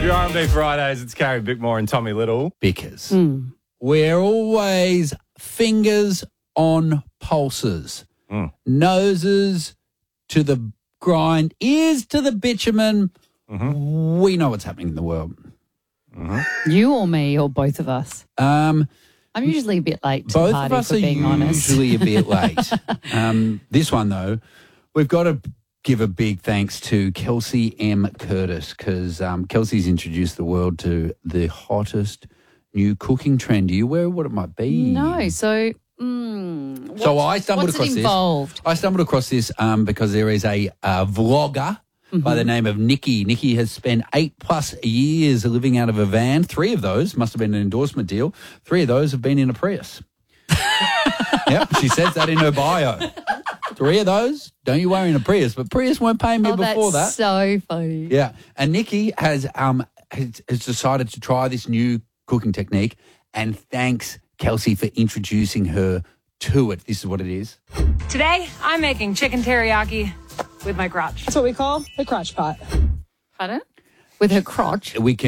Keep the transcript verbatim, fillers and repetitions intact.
Your R and B Fridays, it's Carrie Bickmore and Tommy Little. Because mm. we're always fingers on pulses, mm. noses to the grind, ears to the bitumen. Mm-hmm. We know what's happening in the world. Mm-hmm. You or me or both of us? Um, I'm usually a bit late to both the party, of us for are being honest. usually a bit late. um, this one, though, we've got to give a big thanks to Kelsey M. Curtis because um, Kelsey's introduced the world to the hottest new cooking trend. Are you aware of what it might be? No. So, mm, so I stumbled what's across it involved? this. I stumbled across this um, because there is a uh, vlogger mm-hmm. by the name of Nikki. Nikki has spent eight plus years living out of a van. Three of those must have been an endorsement deal. Three of those have been in a Prius. Yep, she says that in her bio. Three of those, don't you worry, in a Prius. But Prius weren't paying me oh, before that's that. so funny. Yeah. And Nikki has, um, has, has decided to try this new cooking technique. And thanks, Kelsey, for introducing her to it. This is what it is. Today, I'm making chicken teriyaki with my crotch. That's what we call the crotch pot. Pardon? With her crotch? We can